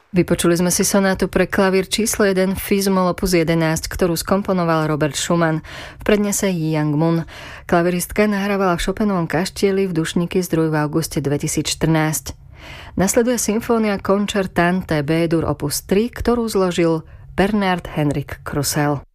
Vypočuli sme si sonátu pre klavír číslo 1 Fis-moll opus 11, ktorú skomponoval Robert Schumann v prednese Yang Mun. Klaviristka nahrávala v Chopinovom kaštieli v Dušníky Zdruj v auguste 2014. Nasleduje symfónia Concertante B-dur opus 3, ktorú zložil Bernard Henrik Krusell.